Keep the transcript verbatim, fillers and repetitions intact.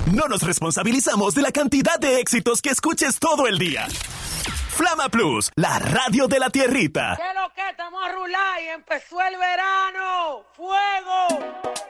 No nos responsabilizamos de la cantidad de éxitos que escuches todo el día. Flama Plus, la radio de la tierrita. ¿Qué es lo que? Estamos a rular y empezó el verano. ¡Fuego!